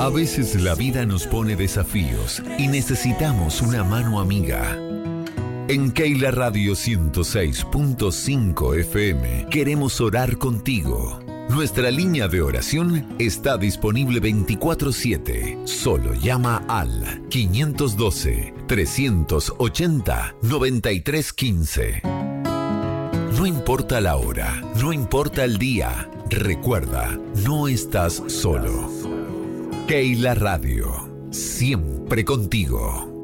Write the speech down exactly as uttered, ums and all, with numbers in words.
A veces la vida nos pone desafíos y necesitamos una mano amiga. En Keila Radio ciento seis punto cinco F M queremos orar contigo. Nuestra línea de oración está disponible veinticuatro siete. Solo llama al quinientos doce, trescientos ochenta, noventa y tres quince. No importa la hora, no importa el día, recuerda, no estás solo. Keila Radio, siempre contigo.